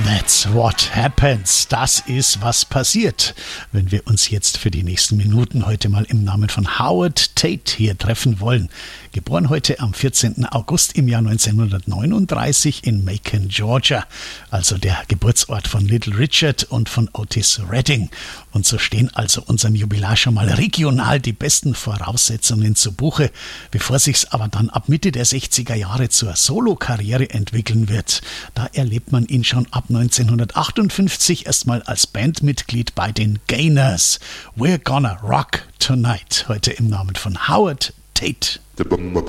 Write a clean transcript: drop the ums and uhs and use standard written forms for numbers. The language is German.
That's what happens. Das ist, was passiert, wenn wir uns jetzt für die nächsten Minuten heute mal im Namen von Howard Tate hier treffen wollen. Geboren heute am 14. August im Jahr 1939 in Macon, Georgia, also der Geburtsort von Little Richard und von Otis Redding. Und so stehen also unserem Jubilar schon mal regional die besten Voraussetzungen zu Buche, bevor sich's aber dann ab Mitte der 60er Jahre zur Solokarriere entwickeln wird. Da erlebt man ihn schon ab 1958 erstmal als Bandmitglied bei den Gaynors. We're gonna rock tonight. Heute im Namen von Howard Tate. The